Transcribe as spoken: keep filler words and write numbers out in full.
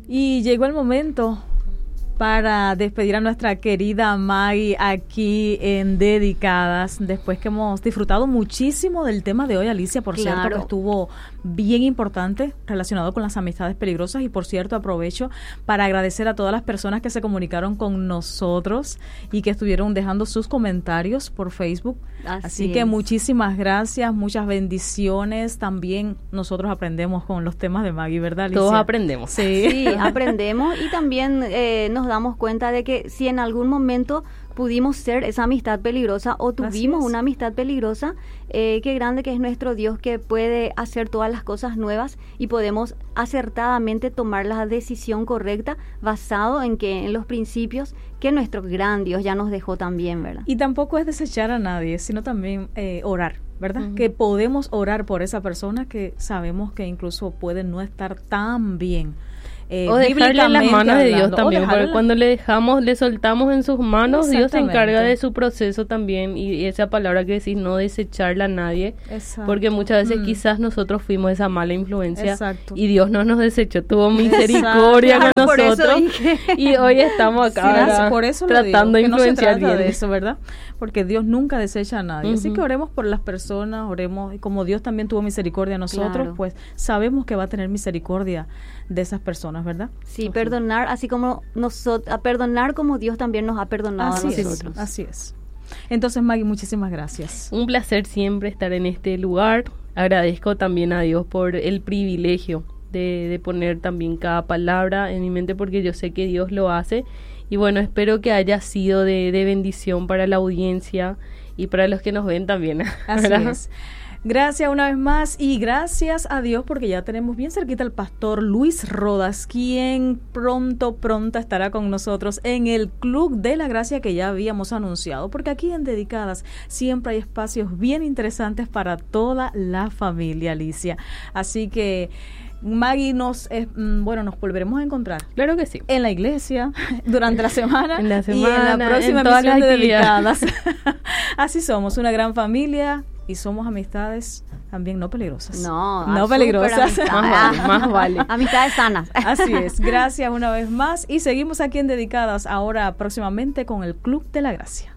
Y llegó el momento para despedir a nuestra querida Maggie aquí en Dedicadas, después que hemos disfrutado muchísimo del tema de hoy, Alicia, por Claro. cierto, que estuvo bien importante relacionado con las amistades peligrosas. Y por cierto, aprovecho para agradecer a todas las personas que se comunicaron con nosotros y que estuvieron dejando sus comentarios por Facebook. Así, Así que es. muchísimas gracias, muchas bendiciones. También nosotros aprendemos con los temas de Maggie, ¿verdad, Alicia? Todos aprendemos. Sí, Sí, aprendemos y también eh, nos damos cuenta de que si en algún momento pudimos ser esa amistad peligrosa o tuvimos es. una amistad peligrosa, eh, qué grande que es nuestro Dios, que puede hacer todas las cosas nuevas y podemos acertadamente tomar la decisión correcta basado en que en los principios que nuestro gran Dios ya nos dejó también, ¿verdad? Y tampoco es desechar a nadie, sino también eh, orar, ¿verdad? Uh-huh. Que podemos orar por esa persona que sabemos que incluso puede no estar tan bien. Eh, O dejarle en las manos de Dios hablando, también, porque la... cuando le dejamos, le soltamos en sus manos, Dios se encarga Exactamente. de su proceso también, y esa palabra que decís, no desecharla a nadie, Exacto. porque muchas veces Mm. quizás nosotros fuimos esa mala influencia, Exacto. y Dios no nos desechó, tuvo misericordia Exacto. con Por eso nosotros, dije. y hoy estamos acá, Sí, ¿verdad? por eso lo tratando digo, de que no se influenciar trata bien. de eso, ¿verdad? Porque Dios nunca desecha a nadie. Así Ujú. que oremos por las personas, oremos, y como Dios también tuvo misericordia de nosotros, Claro. pues sabemos que va a tener misericordia de esas personas, ¿verdad? Sí, perdonar así como nosotros, a perdonar como Dios también nos ha perdonado Así a es, nosotros. así es. Entonces, Maggie, muchísimas gracias. Un placer siempre estar en este lugar. Agradezco también a Dios por el privilegio de, de poner también cada palabra en mi mente, porque yo sé que Dios lo hace. Y bueno, espero que haya sido de, de bendición para la audiencia y para los que nos ven también. Así ¿verdad? es. Gracias una vez más y gracias a Dios porque ya tenemos bien cerquita al pastor Luis Rodas, quien pronto, pronto estará con nosotros en el Club de la Gracia que ya habíamos anunciado, porque aquí en Dedicadas siempre hay espacios bien interesantes para toda la familia, Alicia. Así que Maggie, nos eh, bueno, nos volveremos a encontrar. Claro que sí. En la iglesia, durante la semana, En la y en semana, la próxima en todas emisión de las actividades. Dedicadas. Así somos, una gran familia y somos amistades también no peligrosas. No, no ah, peligrosas. súper amistad. Más vale, más vale. Amistades sanas. Así es, gracias una vez más y seguimos aquí en Dedicadas ahora próximamente con el Club de la Gracia.